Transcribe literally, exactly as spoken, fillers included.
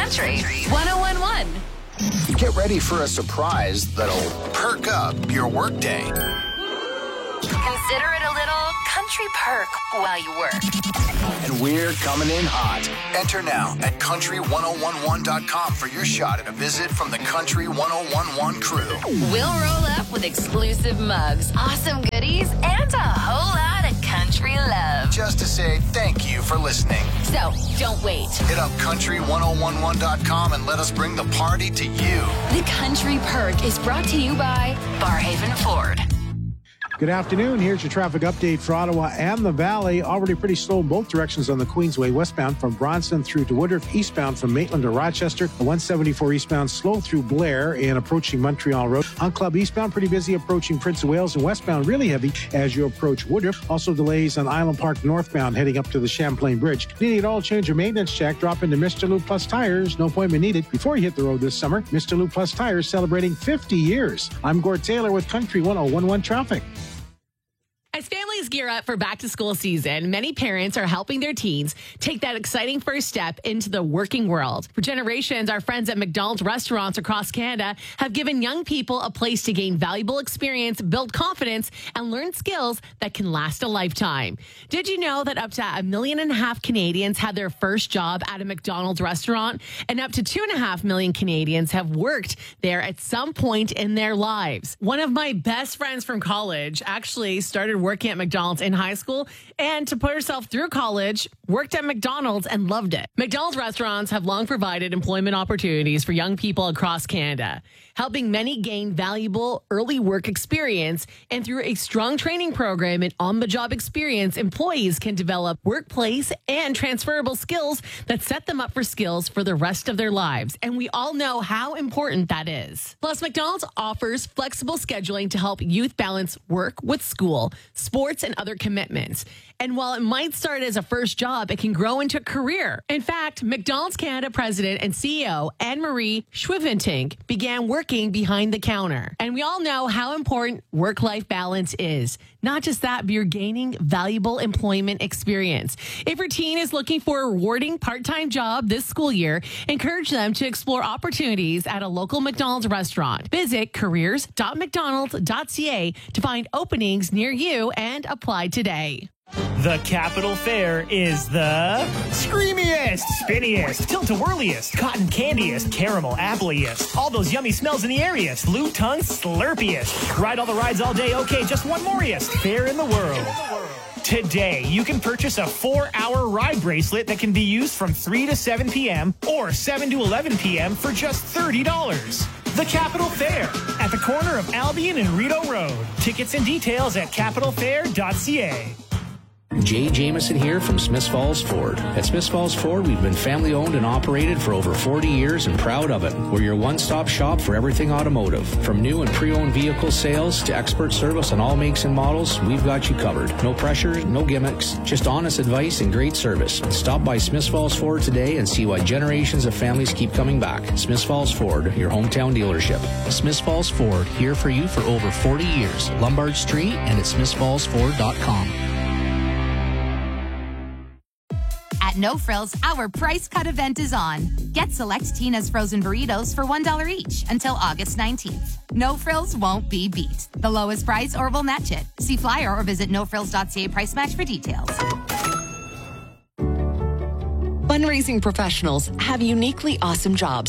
Country one oh one point one. Get ready for a surprise that'll perk up your workday. Consider it a little country perk while you work. And we're coming in hot. Enter now at country one oh one one dot com for your shot at a visit from the Country one oh one one crew. We'll roll up with exclusive mugs, awesome goodies, and a whole lot of country love. Just to say thank you for listening. So, don't wait. Hit up country one oh one one dot com and let us bring the party to you. The Country Perk is brought to you by Barhaven Ford. Good afternoon. Here's your traffic update for Ottawa and the Valley. Already pretty slow in both directions on the Queensway westbound from Bronson through to Woodruff, eastbound from Maitland to Rochester. The one seventy-four eastbound slow through Blair and approaching Montreal Road. On Club eastbound, pretty busy approaching Prince of Wales, and westbound really heavy as you approach Woodruff. Also delays on Island Park northbound heading up to the Champlain Bridge. Needing an oil change or maintenance check, drop into Mister Lou Plus Tires. No appointment needed before you hit the road this summer. Mister Lou Plus Tires celebrating fifty years. I'm Gord Taylor with Country one oh one one Traffic. As families gear up for back-to-school season, many parents are helping their teens take that exciting first step into the working world. For generations, our friends at McDonald's restaurants across Canada have given young people a place to gain valuable experience, build confidence, and learn skills that can last a lifetime. Did you know that up to a million and a half Canadians had their first job at a McDonald's restaurant, and up to two and a half million Canadians have worked there at some point in their lives? One of my best friends from college actually started working at McDonald's in high school, and to put herself through college, worked at McDonald's and loved it. McDonald's restaurants have long provided employment opportunities for young people across Canada, helping many gain valuable early work experience. And through a strong training program and on-the-job experience, employees can develop workplace and transferable skills that set them up for skills for the rest of their lives. And we all know how important that is. Plus, McDonald's offers flexible scheduling to help youth balance work with school, sports, and other commitments. And while it might start as a first job, it can grow into a career. In fact, McDonald's Canada President and C E O Anne-Marie Schwiventink began working behind the counter. And we all know how important work-life balance is. Not just that, but you're gaining valuable employment experience. If your teen is looking for a rewarding part-time job this school year, encourage them to explore opportunities at a local McDonald's restaurant. Visit careers dot mcdonalds dot c a to find openings near you and apply today. The Capital Fair is the screamiest, spinniest, tilt-a-whirliest, cotton candiest, caramel appleiest, all those yummy smells in the areast, Lou tongue slurpiest. Ride all the rides all day, okay, just one moreiest fair in the world. Today, you can purchase a four-hour ride bracelet that can be used from three to seven p.m. or seven to eleven p.m. for just thirty dollars. The Capital Fair at the corner of Albion and Rideau Road. Tickets and details at capital fair dot c a. Jay Jameson here from Smiths Falls Ford. At Smiths Falls Ford, we've been family owned and operated for over forty years and proud of it. We're your one-stop shop for everything automotive. From new and pre-owned vehicle sales to expert service on all makes and models, we've got you covered. No pressure, no gimmicks, just honest advice and great service. Stop by Smiths Falls Ford today and see why generations of families keep coming back. Smiths Falls Ford, your hometown dealership. Smiths Falls Ford, here for you for over forty years. Lombard Street and at smiths falls ford dot com. At No Frills, our price cut event is on. Get select Tina's frozen burritos for one dollar each until August nineteenth. No Frills won't be beat. The lowest price or we'll match it. See flyer or visit no frills dot c a price match for details. Fundraising professionals have uniquely awesome jobs